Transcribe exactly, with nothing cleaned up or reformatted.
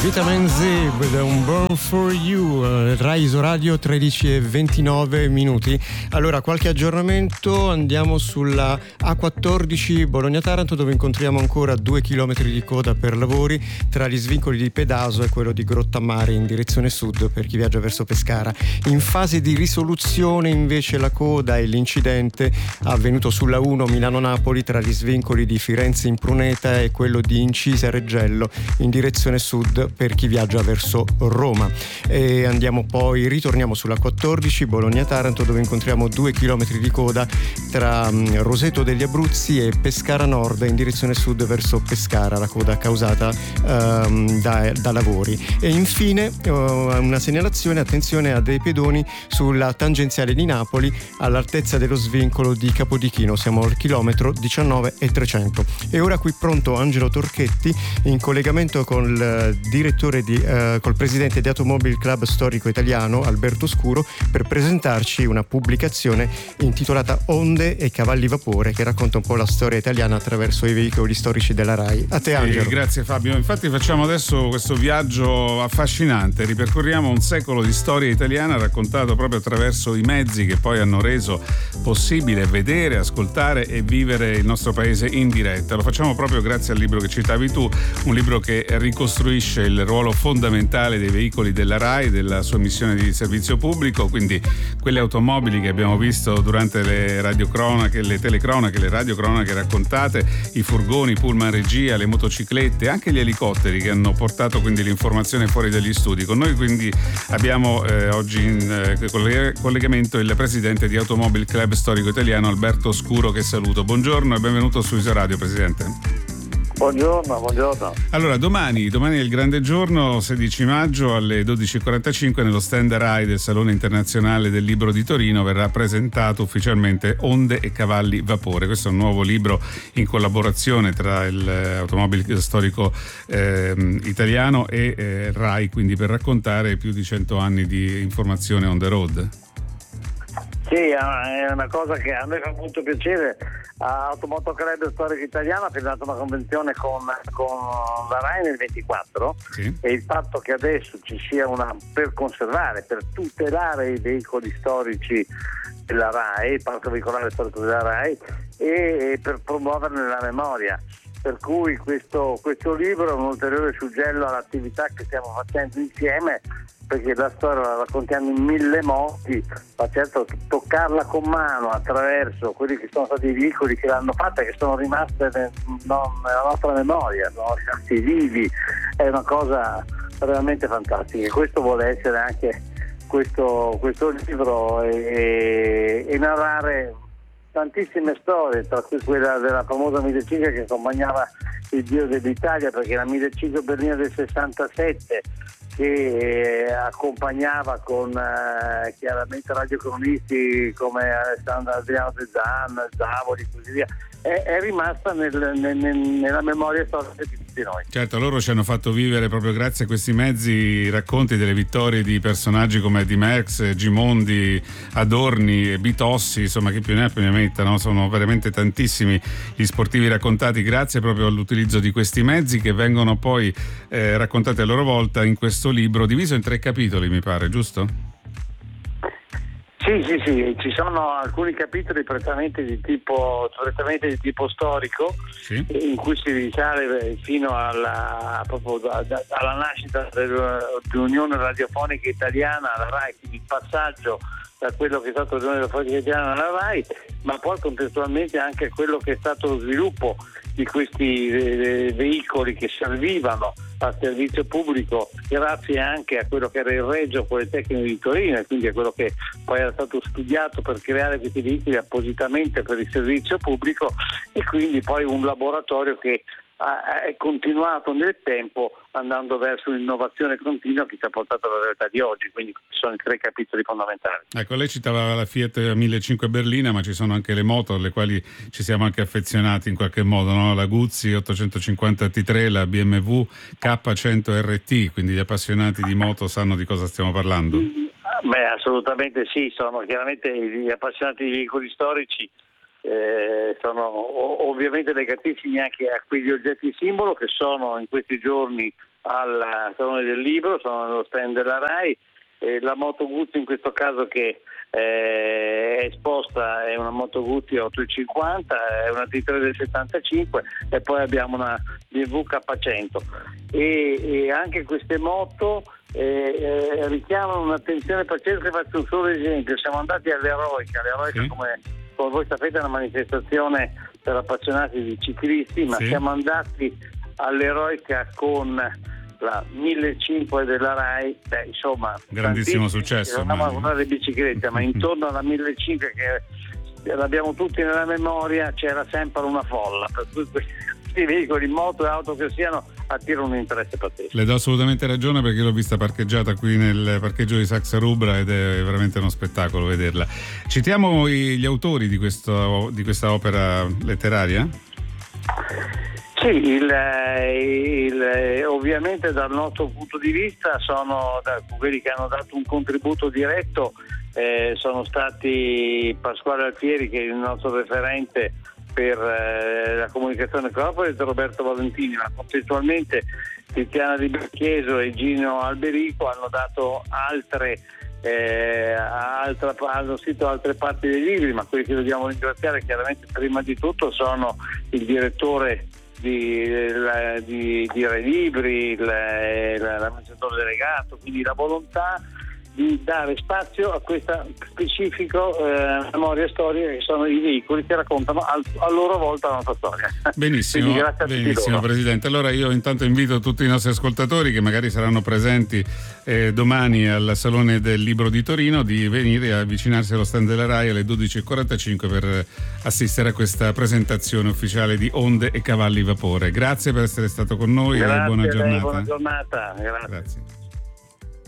Vitamin Z with un Born for You, Rai Isoradio tredici e ventinove minuti. Allora, qualche aggiornamento, andiamo sulla A quattordici Bologna-Taranto, dove incontriamo ancora due chilometri di coda per lavori tra gli svincoli di Pedaso e quello di Grottammare in direzione sud per chi viaggia verso Pescara. In fase di risoluzione invece la coda e l'incidente avvenuto sulla uno Milano-Napoli tra gli svincoli di Firenze in Pruneta e quello di Incisa Reggello in direzione sud per chi viaggia verso Roma. E andiamo poi, ritorniamo sulla quattordici Bologna-Taranto, dove incontriamo due chilometri di coda tra um, Roseto degli Abruzzi e Pescara Nord in direzione sud verso Pescara, la coda causata um, da, da lavori. E infine uh, una segnalazione, attenzione a dei pedoni sulla tangenziale di Napoli all'altezza dello svincolo di Capodichino, siamo al chilometro diciannove e trecento. E ora qui pronto Angelo Torchetti in collegamento con il direttore di, uh, col presidente di Automobile Club Storico Italiano Alberto Scuro per presentarci una pubblicazione intitolata Onde e cavalli vapore, che racconta un po' la storia italiana attraverso i veicoli storici della Rai. A te, Angelo. Sì, grazie Fabio. Infatti facciamo adesso questo viaggio affascinante, ripercorriamo un secolo di storia italiana raccontato proprio attraverso i mezzi che poi hanno reso possibile vedere, ascoltare e vivere il nostro paese in diretta. Lo facciamo proprio grazie al libro che citavi tu, un libro che ricostruisce il ruolo fondamentale dei veicoli della Rai, della sua missione di servizio pubblico, quindi quelle automobili che abbiamo visto durante le radiocronache, le telecronache, le radiocronache raccontate, i furgoni, pullman regia, le motociclette, anche gli elicotteri che hanno portato quindi l'informazione fuori dagli studi. Con noi quindi abbiamo eh, oggi in eh, collegamento il presidente di Automobile Club Storico Italiano Alberto Scuro, che saluto. Buongiorno e benvenuto su Isoradio, presidente. Buongiorno, buongiorno. Allora, domani, domani è il grande giorno, sedici maggio alle dodici e quarantacinque nello stand Rai del Salone Internazionale del Libro di Torino verrà presentato ufficialmente Onde e cavalli vapore. Questo è un nuovo libro in collaborazione tra l'Automobile Storico eh, Italiano e eh, Rai, quindi per raccontare più di cento anni di informazione on the road. Sì, è una cosa che a me fa molto piacere. Automoto Club Storico Italiano ha firmato una convenzione con, con la Rai nel ventiquattro, sì. E il fatto che adesso ci sia una, per conservare, per tutelare i veicoli storici della Rai, il parco veicolare storico della Rai, e, e per promuoverne la memoria. Per cui questo, questo libro è un ulteriore suggello all'attività che stiamo facendo insieme, perché la storia la raccontiamo in mille modi, ma certo toccarla con mano attraverso quelli che sono stati i veicoli che l'hanno fatta e che sono rimaste nel, non, nella nostra memoria, sono rimasti vivi, è una cosa veramente fantastica. Questo vuole essere anche questo, questo libro e, e narrare tantissime storie, tra cui quella della famosa millecinque che accompagnava il Dio dell'Italia, perché la millecinque Berlina del sessantasette che accompagnava con eh, chiaramente radiocronisti come Alessandro Adriano De Zan, Zavoli e così via, è, è rimasta nel, nel, nella memoria storica di tutti noi. Certo, loro ci hanno fatto vivere proprio grazie a questi mezzi racconti delle vittorie di personaggi come Di Merckx, Gimondi, Adorni, Bitossi, insomma chi più ne ha più ne metta, no? Sono veramente tantissimi gli sportivi raccontati grazie proprio all'utilizzo di questi mezzi che vengono poi eh, raccontati a loro volta in questo libro diviso in tre capitoli, mi pare, giusto? Sì, sì, sì, ci sono alcuni capitoli prettamente di tipo, prettamente di tipo storico, sì, in cui si risale fino alla, proprio da, da, alla nascita dell'Unione Radiofonica Italiana alla Rai, quindi il passaggio da quello che è stato l'Unione Radiofonica Italiana alla Rai, ma poi contestualmente anche quello che è stato lo sviluppo di questi eh, veicoli che servivano al servizio pubblico grazie anche a quello che era il Regio Politecnico di Torino, e quindi a quello che poi era stato studiato per creare questi veicoli appositamente per il servizio pubblico, e quindi poi un laboratorio che è continuato nel tempo andando verso l'innovazione continua che ci ha portato alla realtà di oggi. Quindi sono i tre capitoli fondamentali. Ecco, lei citava la Fiat millecinque Berlina, ma ci sono anche le moto alle quali ci siamo anche affezionati in qualche modo, no? La Guzzi ottocentocinquanta T tre, la B M W K cento R T, quindi gli appassionati di moto sanno di cosa stiamo parlando. Beh, assolutamente sì, sono chiaramente gli appassionati di veicoli storici eh, sono ovviamente legatissimi anche a quegli oggetti simbolo che sono in questi giorni al Salone del Libro, sono nello stand della RAI. Eh, la Moto Guzzi in questo caso che eh, è esposta è una Moto Guzzi ottocentocinquanta, è una T tre del settantacinque e poi abbiamo una B M W K cento e, e anche queste moto eh, eh, richiamano un'attenzione pazzesca. Faccio un solo esempio: siamo andati all'Eroica, l'Eroica sì. come, come voi sapete è una manifestazione per appassionati di ciclisti, ma sì. siamo andati all'Eroica con la millecinquecento della RAI, beh, insomma grandissimo successo, non abbiamo guardato le biciclette, ma intorno alla millecinquecento che l'abbiamo tutti nella memoria c'era sempre una folla, per cui questi veicoli, moto e auto che siano, attirano un interesse pazzesco. Le do assolutamente ragione, perché l'ho vista parcheggiata qui nel parcheggio di Saxa Rubra ed è veramente uno spettacolo vederla. Citiamo gli autori di, questo, di questa opera letteraria? Sì, il, il, ovviamente dal nostro punto di vista sono da, quelli che hanno dato un contributo diretto eh, sono stati Pasquale Alfieri, che è il nostro referente per eh, la comunicazione corporate, e Roberto Valentini, ma contestualmente Tiziana Di Berchieso e Gino Alberico hanno dato altre eh, altra, hanno scritto altre parti dei libri, ma quelli che dobbiamo ringraziare chiaramente prima di tutto sono il direttore di, la, di, di Re Libri, l'amministratore delegato, quindi la volontà di dare spazio a questa specifico eh, memoria storica, che sono i veicoli che raccontano al, a loro volta la nostra storia. Benissimo, benissimo Presidente. Allora io intanto invito tutti i nostri ascoltatori che magari saranno presenti eh, domani al Salone del Libro di Torino di venire a avvicinarsi allo stand della RAI alle dodici e quarantacinque per assistere a questa presentazione ufficiale di Onde e Cavalli Vapore. Grazie per essere stato con noi. Grazie, e buona giornata. Buona giornata. Grazie. Grazie.